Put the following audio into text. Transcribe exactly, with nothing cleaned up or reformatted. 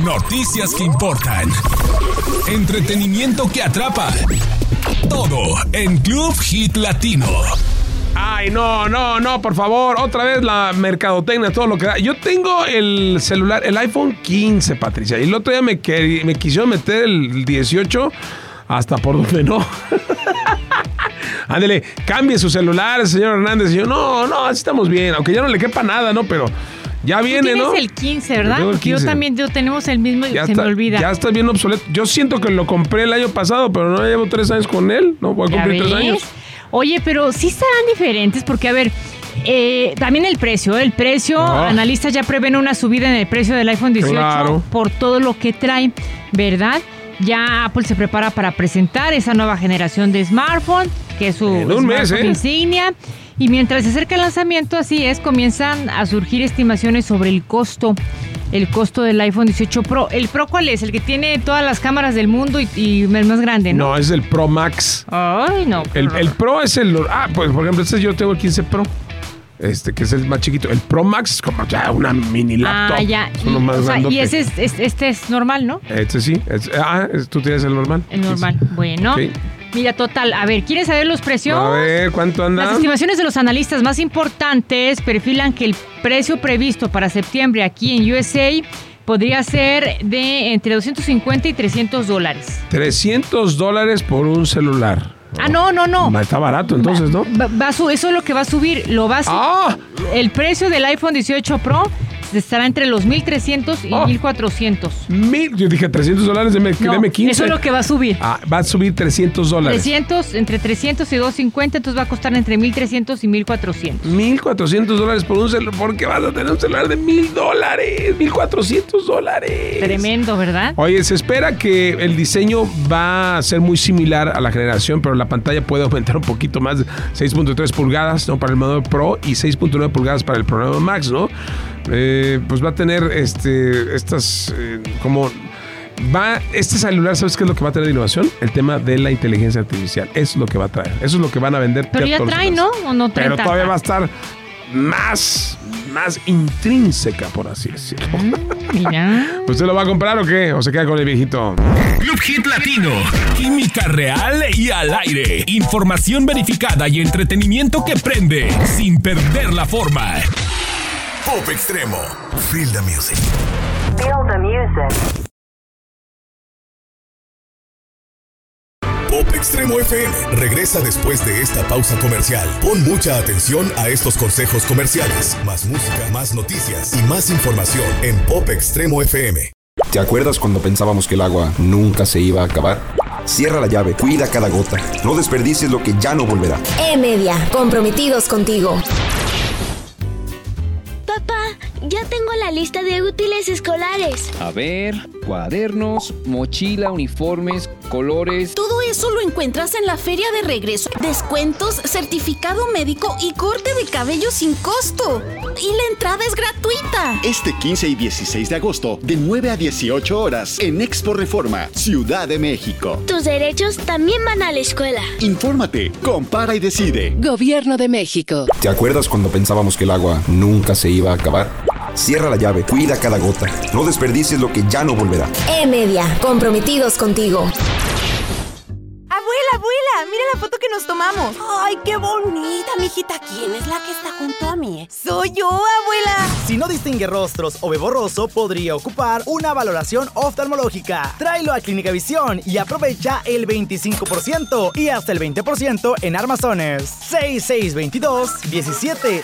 Noticias que importan. Entretenimiento que atrapa. Todo en Club Hit Latino. Ay, no, no, no, por favor, otra vez la mercadotecnia, todo lo que da. Yo tengo el celular, el iPhone quince, Patricia, y el otro día me, quer- me quisieron meter el dieciocho hasta por donde no. Ándele, cambie su celular, señor Hernández. Y yo, no, no, así estamos bien, aunque ya no le quepa nada, ¿no? Pero ya viene, ¿Tú ¿no? tienes el quince, ¿verdad? Yo tengo el Porque yo quince. también yo tenemos el mismo y Ya se está, me olvida. ya está bien obsoleto. Yo siento que lo compré el año pasado, pero no llevo tres años con él. No, voy a ¿Ya cumplir tres ves? años. Oye, pero sí estarán diferentes porque, a ver, eh, también el precio. El precio, Ah. analistas ya prevén una subida en el precio del iPhone dieciocho Claro. por todo lo que trae, ¿verdad? Ya Apple se prepara para presentar esa nueva generación de smartphone, que es su En un mes, smartphone ¿eh? insignia. Y mientras se acerca el lanzamiento, así es, comienzan a surgir estimaciones sobre el costo. El costo del iPhone dieciocho Pro. ¿El Pro cuál es? El que tiene todas las cámaras del mundo y, y el más grande, ¿no? No, es el Pro Max. Ay, no. El, el Pro es el... Ah, pues por ejemplo, este yo tengo el quince Pro. Este, que es el más chiquito. El Pro Max es como ya una mini laptop. Ah, ya. Es uno Y, más o sea, grandote. y ese es, es- este es normal, ¿no? Este sí. es- ah, es- tú tienes el normal. El normal. Sí, sí. Bueno. Sí. Mira, total. A ver, ¿quieres saber los precios? A ver, ¿cuánto anda? Las estimaciones de los analistas más importantes perfilan que el precio previsto para septiembre aquí en U S A podría ser de entre doscientos cincuenta y trescientos dólares. trescientos dólares por un celular. Ah, no, no, no. Ma- Está barato entonces, ¿no? Va, va a su- eso es lo que va a subir. Lo va a su- ¡Ah! El precio del iPhone dieciocho Pro estará entre los mil trescientos y Oh. mil cuatrocientos. Mil, yo dije trescientos dólares, deme, No, deme quince. eso es lo que va a subir. Ah, va a subir trescientos dólares. trescientos, entre trescientos y doscientos cincuenta, entonces va a costar entre mil trescientos y mil cuatrocientos. mil cuatrocientos dólares por un celular. ¿Por qué vas a tener un celular de mil dólares? mil cuatrocientos dólares. Tremendo, ¿verdad? Oye, se espera que el diseño va a ser muy similar a la generación, pero la pantalla puede aumentar un poquito más, de seis punto tres pulgadas, ¿no? Para el modelo Pro y seis punto nueve pulgadas para el programa Max, ¿no? Eh, pues va a tener este, estas, eh, como... Va, este celular, ¿sabes qué es lo que va a tener de innovación? El tema de la inteligencia artificial. Eso es lo que va a traer. Eso es lo que van a vender. Pero ya todos los trae, ¿no? celulares. ¿O no trae Pero tanta? todavía va a estar más, más intrínseca, por así decirlo. Mira. ¿Usted lo va a comprar o qué? ¿O se queda con el viejito? Club Hit Latino. Química real y al aire. Información verificada y entretenimiento que prende sin perder la forma. Pop Extremo. Feel the music. Feel the music. Pop Extremo F M regresa después de esta pausa comercial. Pon mucha atención a estos consejos comerciales. Más música, más noticias y más información en Pop Extremo F M. ¿Te acuerdas cuando pensábamos que el agua nunca se iba a acabar? Cierra la llave, cuida cada gota. No desperdicies lo que ya no volverá. E-Media, comprometidos contigo. Papá, ya tengo la lista de útiles escolares. A ver, cuadernos, mochila, uniformes, colores. Todo eso lo encuentras en la feria de regreso. Descuentos, certificado médico y corte de cabello sin costo. Y la entrada es gratuita. Este quince y dieciséis de agosto, de nueve a dieciocho horas, en Expo Reforma, Ciudad de México. Tus derechos también van a la escuela. Infórmate, compara y decide. Gobierno de México. ¿Te acuerdas cuando pensábamos que el agua nunca se iba a acabar? Cierra la llave, cuida cada gota. No desperdicies lo que ya no volverá. E-Media, comprometidos contigo. Abuela, abuela, mira la foto que nos tomamos. Ay, qué bonita, mijita. ¿Quién es la que está junto a mí? Soy yo, abuela. Si no distingue rostros o ve borroso, podría ocupar una valoración oftalmológica. Tráelo a Clínica Visión y aprovecha el veinticinco por ciento y hasta el veinte por ciento en armazones. seis seis dos dos, diecisiete